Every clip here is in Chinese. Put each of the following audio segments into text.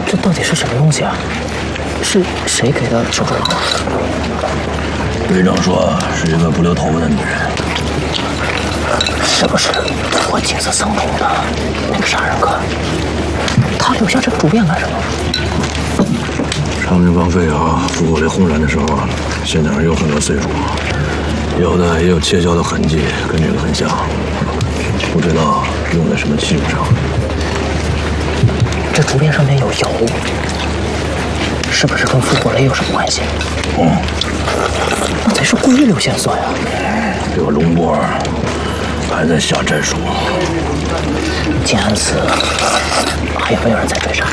这到底是什么东西啊？是谁给的手镯吗？ 队长说是一个不留头发的女人。 是不是脱戒色僧头的那个杀人客？他留下这个竹片干什么？ 长平帮废窑复火雷轰燃的时候，现场上有很多碎竹，有的也有切削的痕迹，跟这个很像，不知道用在什么器物上。 这竹片上面有油，是不是跟复火雷有什么关系？那得是故意留线索呀。 这个龙波还在下战术。 建安寺还有没有人在追查？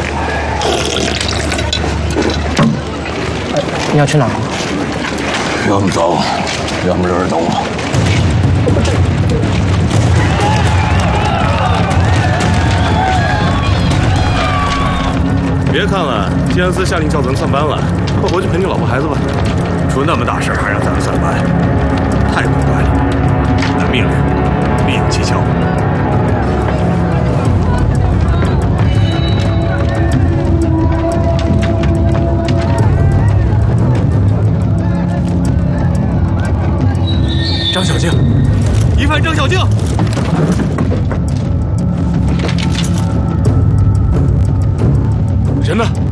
你要去哪儿？ 要么走，要么让人等我。 别看了，建安司下令叫咱算班了，快回去陪你老婆孩子吧。出那么大事还让咱们算班，太古怪了。我的命令，另有蹊跷。张小静，疑犯张小静。人呢？